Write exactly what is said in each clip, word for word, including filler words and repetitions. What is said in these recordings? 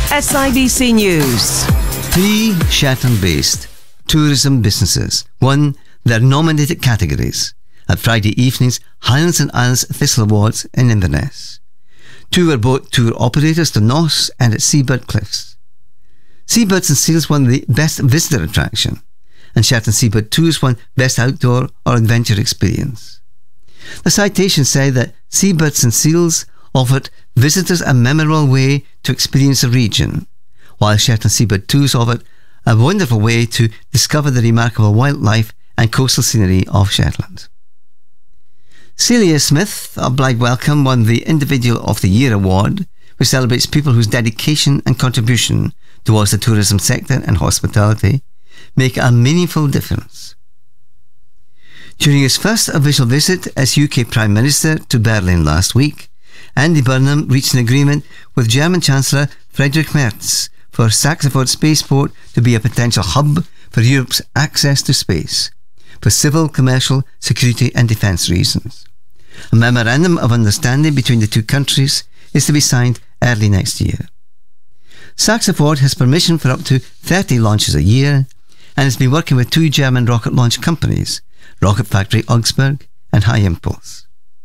S I B C News. Three Shetland-based tourism businesses won their nominated categories at Friday evening's Highlands and Islands Thistle Awards in Inverness. Two were boat tour operators to Knoss and at Seabird Cliffs. Seabirds and Seals won the Best Visitor Attraction, and Shetland Seabird Tours won Best Outdoor or Adventure Experience. The citation said that Seabirds and Seals offered visitors a memorable way to experience the region, while Shetland Seabird Tours offered a wonderful way to discover the remarkable wildlife and coastal scenery of Shetland. Celia Smith of Blythe Welcome won the Individual of the Year award, which celebrates people whose dedication and contribution towards the tourism sector and hospitality make a meaningful difference. During his first official visit as U K Prime Minister to Berlin last week, Andy Burnham reached an agreement with German Chancellor Friedrich Merz for Saxeford Spaceport to be a potential hub for Europe's access to space, for civil, commercial, security and defence reasons. A memorandum of understanding between the two countries is to be signed early next year. Saxeford has permission for up to thirty launches a year and has been working with two German rocket launch companies, Rocket Factory Augsburg and High Impulse.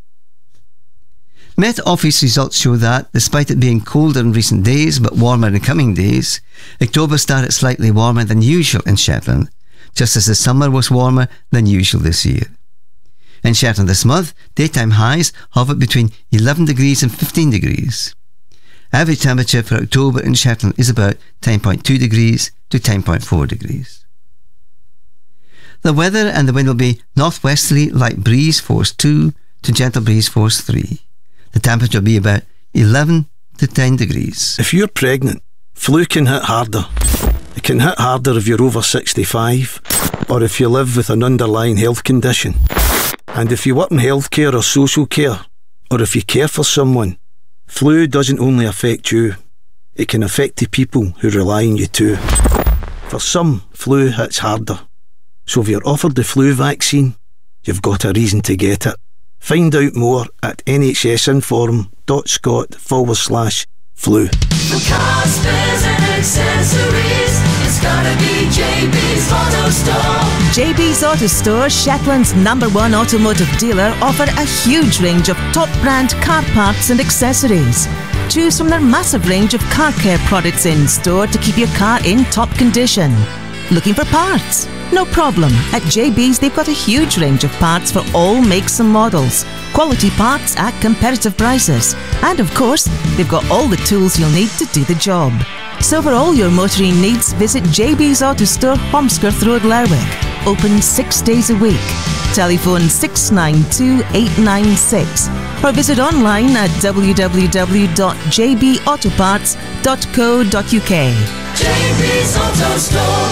Met Office results show that, despite it being colder in recent days but warmer in coming days, October started slightly warmer than usual in Shetland, just as the summer was warmer than usual this year. In Shetland this month, daytime highs hovered between eleven degrees and fifteen degrees. Average temperature for October in Shetland is about ten point two degrees to ten point four degrees. The weather and the wind will be northwesterly light breeze force two to gentle breeze force three. The temperature will be about eleven to ten degrees. If you're pregnant, flu can hit harder. It can hit harder if you're over sixty-five or if you live with an underlying health condition. And if you work in healthcare or social care, or if you care for someone, flu doesn't only affect you, it can affect the people who rely on you too. For some, flu hits harder. So if you're offered the flu vaccine, you've got a reason to get it. Find out more at nhsinform.scot forward slash flu. For cars, spares and accessories, it's gotta be J B's Auto Store. J B's Auto Store, Shetland's number one automotive dealer, offer a huge range of top brand car parts and accessories. Choose from their massive range of car care products in store to keep your car in top condition. Looking for parts? No problem. At J B's they've got a huge range of parts for all makes and models. Quality parts at competitive prices. And of course, they've got all the tools you'll need to do the job. So for all your motoring needs, visit J B's Auto Store, Holmskirth Road, Lerwick. Open six days a week. Telephone six nine two eight nine six or visit online at w w w dot j b autoparts dot co dot u k. J B's Auto Store.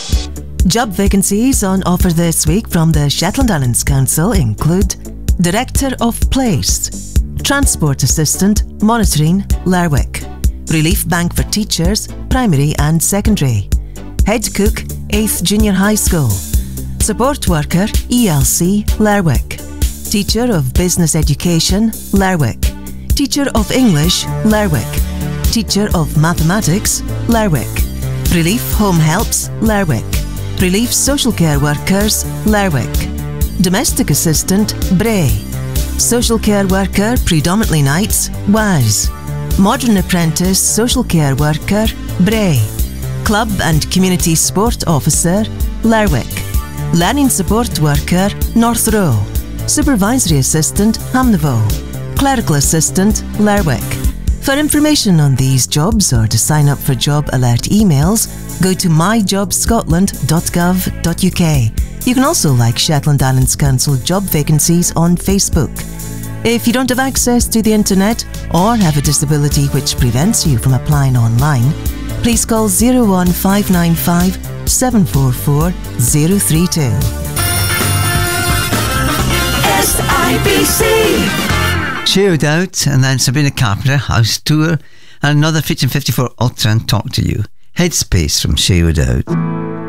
Job vacancies on offer this week from the Shetland Islands Council include Director of Place, Transport Assistant, Monitoring, Lerwick, Relief Bank for Teachers, Primary and Secondary, Head Cook, eighth Junior High School, Support Worker, E L C, Lerwick, Teacher of Business Education, Lerwick, Teacher of English, Lerwick, Teacher of Mathematics, Lerwick, Relief Home Helps, Lerwick, Relief Social Care Workers, Lerwick, Domestic Assistant, Bray, Social Care Worker, predominantly nights, W A S, Modern Apprentice Social Care Worker, Bray, Club and Community Sport Officer, Lerwick, Learning Support Worker, North Row, Supervisory Assistant, Hamnavoe, Clerical Assistant, Lerwick. For information on these jobs or to sign up for job alert emails, go to my job scotland dot gov dot u k. You can also like Shetland Islands Council job vacancies on Facebook. If you don't have access to the internet or have a disability which prevents you from applying online, please call zero one five nine five seven four four zero three two. S I B C. Shay O'Dowd and then Sabrina Carpenter, House Tour, and another Featuring fifty-four Ultra and Talk to You. Headspace from Shay O'Dowd.